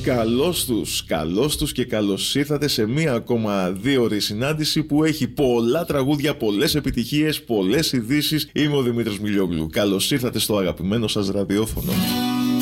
Καλώς τους και καλώς ήρθατε σε μία ακόμα 2ωρη συνάντηση που έχει πολλά τραγούδια, πολλές επιτυχίες, πολλές ειδήσεις. Είμαι ο Δημήτρης Μιλιόγλου. Καλώς ήρθατε στο αγαπημένο σας ραδιόφωνο.